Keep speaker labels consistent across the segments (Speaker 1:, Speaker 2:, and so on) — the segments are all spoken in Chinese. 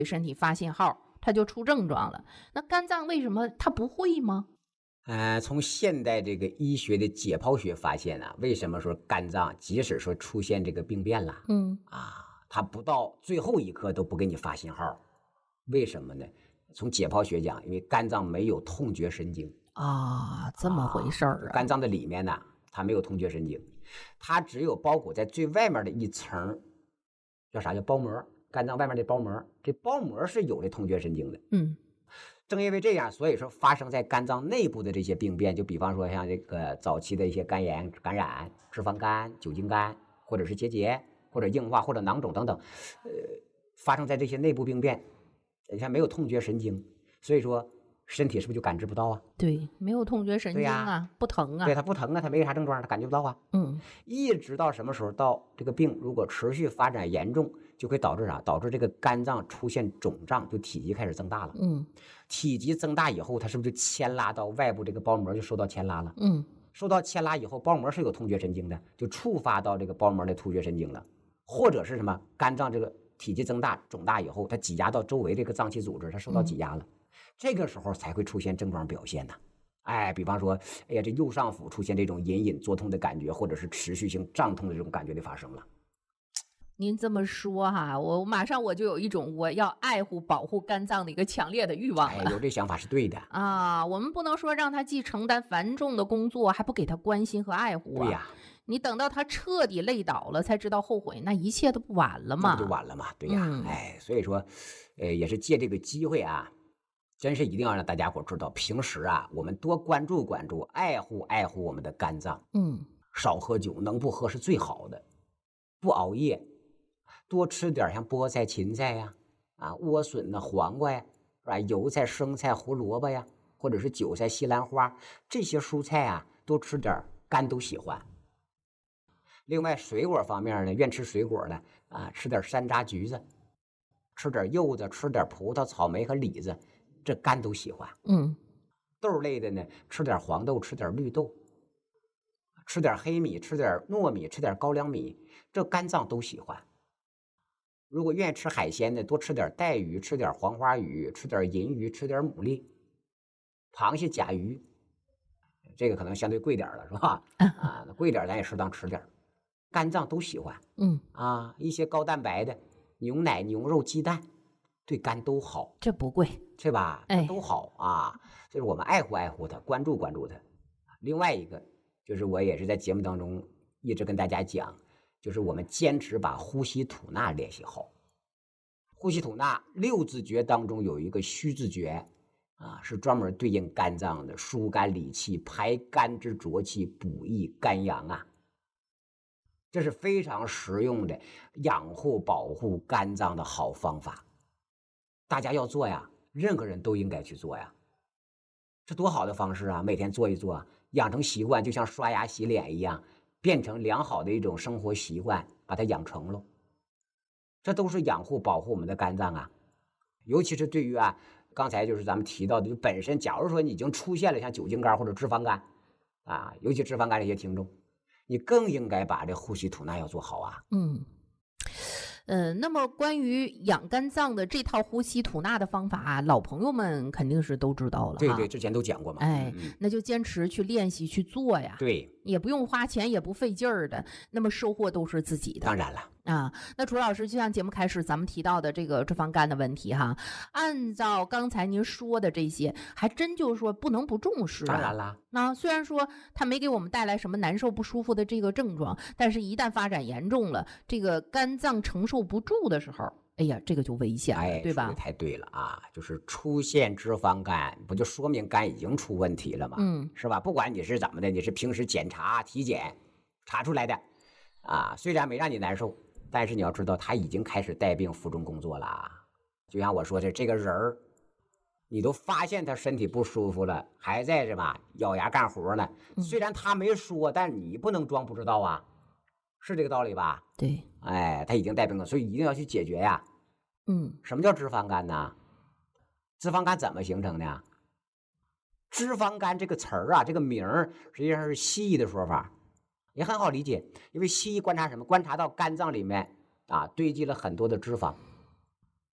Speaker 1: 身体发信号，它就出症状了。那肝脏为什么它不会吗？
Speaker 2: 从现代这个医学的解剖学发现呢，为什么说肝脏即使说出现这个病变了，它不到最后一刻都不给你发信号？为什么呢？从解剖学讲，因为肝脏没有痛觉神经
Speaker 1: 这么回事儿啊。
Speaker 2: 肝脏的里面呢，它没有痛觉神经，它只有包裹在最外面的一层，叫啥？叫包膜。肝脏外面的包膜，这包膜是有这痛觉神经的。正因为这样，所以说发生在肝脏内部的这些病变，就比方说像这个早期的一些肝炎感染、脂肪肝、酒精肝，或者是结节，或者硬化，或者囊肿等等，发生在这些内部病变，你看没有痛觉神经，所以说身体是不是就感知不到啊？
Speaker 1: 对，没有痛觉神经啊，不疼啊。
Speaker 2: 对，它不疼啊，它没啥症状，它感觉不到啊。一直到什么时候，到这个病如果持续发展严重，就会导致啥？导致这个肝脏出现肿胀，就体积开始增大了。体积增大以后，它是不是就牵拉到外部这个包膜就受到牵拉了？受到牵拉以后，包膜是有痛觉神经的，就触发到这个包膜的痛觉神经了。或者是什么？肝脏这个体积增大、肿大以后，它挤压到周围这个脏器组织，它受到挤压了。这个时候才会出现症状表现呢。比方说，哎呀，这右上腹出现这种隐隐作痛的感觉，或者是持续性胀痛的这种感觉就发生了。
Speaker 1: 您这么说哈，我马上就有一种我要爱护保护肝脏的一个强烈的欲望了。
Speaker 2: 有这想法是对的
Speaker 1: 啊。我们不能说让他既承担繁重的工作，还不给他关心和爱护啊。
Speaker 2: 对呀，
Speaker 1: 你等到他彻底累倒了，才知道后悔，那一切都不晚了嘛？
Speaker 2: 那不就晚了嘛？对呀，所以说，也是借这个机会啊，真是一定要让大家伙知道，平时啊，我们多关注关注，爱护爱护我们的肝脏。少喝酒，能不喝是最好的，不熬夜，多吃点像菠菜、芹菜呀，莴笋呐、黄瓜呀，是吧？油菜、生菜、胡萝卜呀，或者是韭菜、西兰花这些蔬菜啊，多吃点，肝都喜欢。另外，水果方面呢，愿吃水果的吃点山楂、橘子，吃点柚子，吃点葡萄、草莓和李子，这肝都喜欢。豆类的呢，吃点黄豆，吃点绿豆，吃点黑米，吃点糯米，吃点高粱米，这肝脏都喜欢。如果愿意吃海鲜的，多吃点带鱼，吃点黄花鱼，吃点银鱼，吃点牡蛎、螃蟹、甲鱼，这个可能相对贵点了，是吧？那贵点咱也适当吃点，肝脏都喜欢。一些高蛋白的牛奶、牛肉、鸡蛋，对肝都好。
Speaker 1: 这不贵，
Speaker 2: 是吧？都好就是我们爱护爱护它，关注关注它。另外一个就是我也是在节目当中一直跟大家讲，就是我们坚持把呼吸吐纳练习好。呼吸吐纳6字诀当中有一个虚字诀是专门对应肝脏的，疏肝理气，排肝之浊气，补益肝阳这是非常实用的养护保护肝脏的好方法。大家要做呀，任何人都应该去做呀。这多好的方式啊！每天做一做，养成习惯，就像刷牙洗脸一样，变成良好的一种生活习惯，把它养成了。这都是养护保护我们的肝脏尤其是对于刚才就是咱们提到的，就本身假如说你已经出现了像酒精肝或者脂肪肝尤其脂肪肝这些听众，你更应该把这呼吸吐纳要做好
Speaker 1: 那么关于养肝脏的这套呼吸吐纳的方法老朋友们肯定是都知道了
Speaker 2: 对，之前都讲过嘛。
Speaker 1: 那就坚持去练习去做呀。
Speaker 2: 对，
Speaker 1: 也不用花钱，也不费劲儿的，那么收获都是自己的。
Speaker 2: 当然了
Speaker 1: 那楚老师，就像节目开始咱们提到的这个脂肪肝的问题按照刚才您说的这些，还真就是说不能不重视
Speaker 2: 当然了，
Speaker 1: 那虽然说它没给我们带来什么难受不舒服的这个症状，但是一旦发展严重了，这个肝脏承受不住的时候，哎呀，这个就危险了，对吧？
Speaker 2: 说得太对了就是出现脂肪肝，不就说明肝已经出问题了吗？是吧？不管你是怎么的，你是平时检查、体检查出来的虽然没让你难受，但是你要知道，他已经开始带病负重工作了就像我说的，这个人儿，你都发现他身体不舒服了，还在什么咬牙干活呢？虽然他没说，但你不能装不知道是这个道理吧？
Speaker 1: 对，
Speaker 2: 他已经带病了，所以一定要去解决呀。什么叫脂肪肝呢？脂肪肝怎么形成的？脂肪肝这个词儿这个名儿实际上是西医的说法，也很好理解。因为西医观察什么？观察到肝脏里面堆积了很多的脂肪，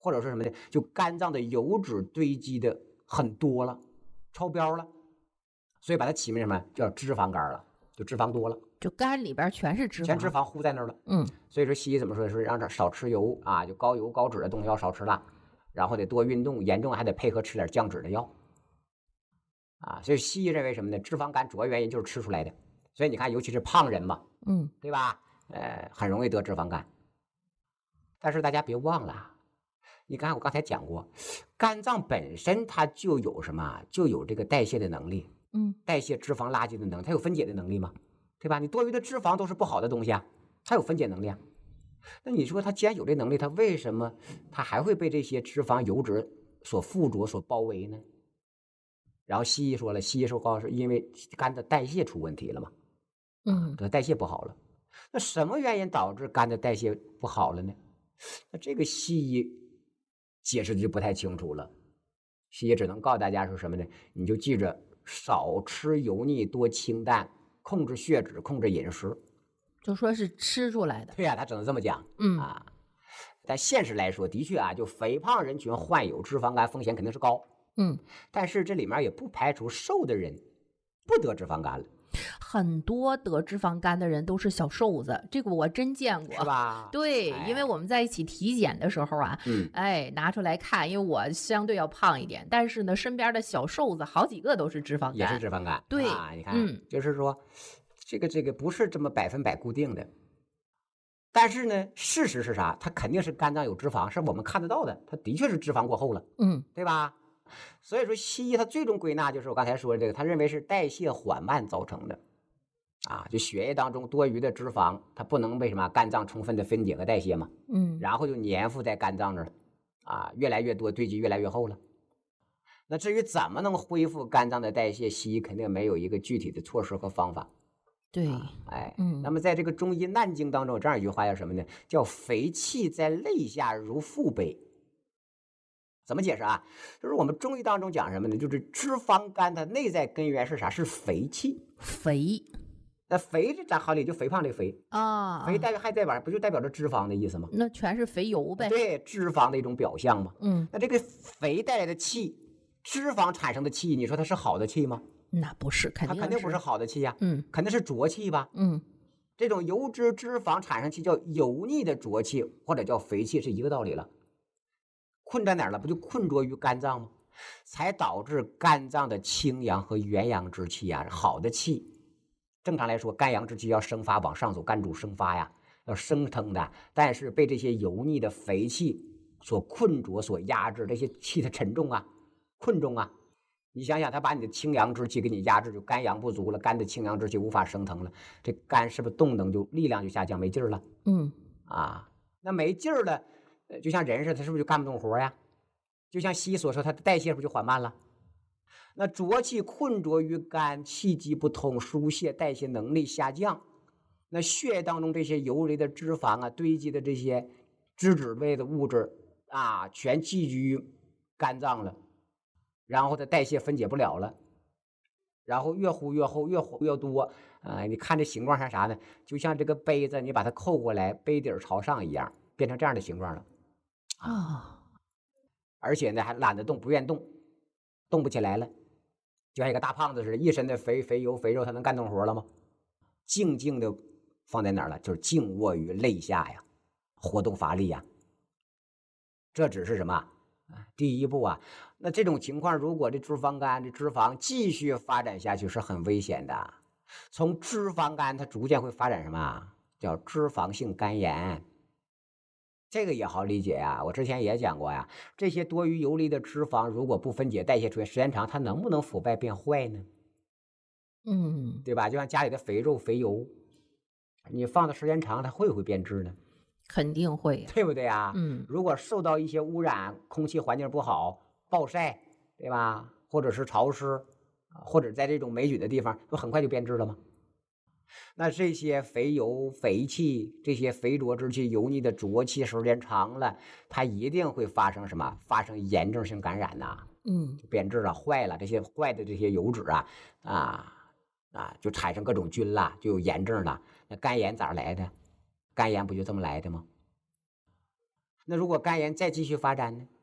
Speaker 2: 或者是什么呢？就肝脏的油脂堆积的很多了，超标了，所以把它起名什么叫脂肪肝了，就脂肪多了，
Speaker 1: 就肝里边全是脂肪，
Speaker 2: 全脂肪糊在那儿了。所以说西医怎么说？是让这少吃油啊，就高油高脂的东西要少吃了，然后得多运动，严重还得配合吃点降脂的药。啊，所以西医认为什么呢？脂肪肝主要原因就是吃出来的。所以你看，尤其是胖人嘛，对吧？很容易得脂肪肝。但是大家别忘了，你看我刚才讲过，肝脏本身它就有什么？就有这个代谢的能力，代谢脂肪垃圾的能力，它有分解的能力嘛，对吧？你多余的脂肪都是不好的东西啊，它有分解能力啊。那你说它既然有这能力，它为什么它还会被这些脂肪油脂所附着、所包围呢？然后西医说了，西医说是因为肝的代谢出问题了嘛，它代谢不好了。那什么原因导致肝的代谢不好了呢？那这个西医解释的就不太清楚了。西医只能告诉大家说什么呢？你就记着少吃油腻，多清淡，控制血脂，控制饮食。
Speaker 1: 就说是吃出来的。
Speaker 2: 对呀，他只能这么讲。但现实来说，的确啊，就肥胖人群患有脂肪肝风险肯定是高。但是这里面也不排除瘦的人不得脂肪肝了。
Speaker 1: 很多得脂肪肝的人都是小瘦子，这个我真见过，
Speaker 2: 是吧？
Speaker 1: 对，因为我们在一起体检的时候啊，拿出来看，因为我相对要胖一点，但是呢，身边的小瘦子好几个都是脂肪肝，
Speaker 2: 也是脂肪肝。
Speaker 1: 对，
Speaker 2: 你看，就是说，这个不是这么100%固定的。但是呢，事实是啥？它肯定是肝脏有脂肪，是我们看得到的，它的确是脂肪过厚了，对吧？所以说西医它最终归纳就是我刚才说的这个，他认为是代谢缓慢造成的，就血液当中多余的脂肪，它不能被什么肝脏充分的分解和代谢嘛，然后就粘附在肝脏这儿，越来越多，堆积越来越厚了。那至于怎么能恢复肝脏的代谢，西医肯定没有一个具体的措施和方法。
Speaker 1: 对，
Speaker 2: 那么在这个中医难经当中有这样一句话叫什么呢？叫肥气在肋下如腹背。怎么解释啊？就是我们中医当中讲什么呢？就是脂肪肝的内在根源是啥？是肥气。
Speaker 1: 肥，
Speaker 2: 那肥这咋好理？就肥胖这肥
Speaker 1: 啊，
Speaker 2: 肥还代表不就代表着脂肪的意思吗？
Speaker 1: 那全是肥油呗。
Speaker 2: 对，脂肪的一种表象嘛。那这个肥带来的气，脂肪产生的气，你说它是好的气吗？
Speaker 1: 那不是，它
Speaker 2: 肯定不是好的气呀。肯定是浊气吧。这种油脂脂肪产生气叫油腻的浊气，或者叫肥气，是一个道理了。困在哪儿了？不就困着于肝脏吗？才导致肝脏的清阳和元阳之气啊，好的气。正常来说，肝阳之气要生发往上走，肝主生发呀，要升腾的。但是被这些油腻的肥气所困着、所压制，这些气它沉重啊，困重啊。你想想，它把你的清阳之气给你压制，就肝阳不足了，肝的清阳之气无法升腾了，这肝是不是动能就力量就下降，没劲儿了？那没劲儿了。就像人似的，他是不是就干不动活呀？就像西医所说，他的代谢是不是就缓慢了？那浊气困着于肝，气机不通，疏泄代谢能力下降，那血液当中这些游离的脂肪啊，堆积的这些脂类的物质全积聚于肝脏了，然后它代谢分解不了了，然后越糊越厚，越糊越多你看这形状像啥呢？就像这个杯子，你把它扣过来，杯底朝上一样，变成这样的形状了。而且呢还懒得动，不愿动，动不起来了，就像一个大胖子似的，一身的肥油肥肉，他能干动活了吗？静静的放在哪儿了？就是静卧于肋下呀，活动乏力呀。这只是什么第一步啊？那这种情况，如果这脂肪肝这脂肪继续发展下去，是很危险的。从脂肪肝它逐渐会发展什么？叫脂肪性肝炎。这个也好理解呀，我之前也讲过呀，这些多余游离的脂肪如果不分解代谢出来，时间长它能不能腐败变坏呢？对吧？就像家里的肥肉肥油，你放的时间长，它会不会变质呢？
Speaker 1: 肯定会，
Speaker 2: 对不对啊？如果受到一些污染，空气环境不好，暴晒，对吧？或者是潮湿，或者在这种霉菌的地方，不很快就变质了吗？那这些肥油、肥气，这些肥浊之气、油腻的浊气，时间长了，它一定会发生什么？发生炎症性感染呐，就变质了、坏了。这些坏的这些油脂就产生各种菌了，就有炎症了。那肝炎咋来的？肝炎不就这么来的吗？ 那如果肝炎再继续发展呢？